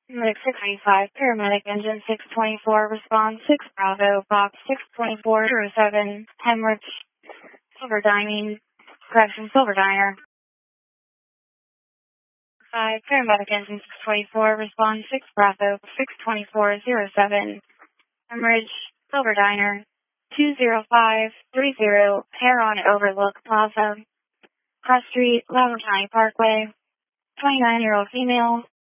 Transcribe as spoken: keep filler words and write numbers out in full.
Medic six twenty-five, paramedic engine six twenty-four, response six Bravo, box six twenty-four zero seven, hemorrhage, silver dining, correction, silver diner. five, paramedic engine six twenty-four, response six Bravo, six twenty-four zero seven, hemorrhage, silver diner, two zero five three zero, Heron Overlook Plaza, Cross Street, Laverne County Parkway, twenty-nine-year-old female,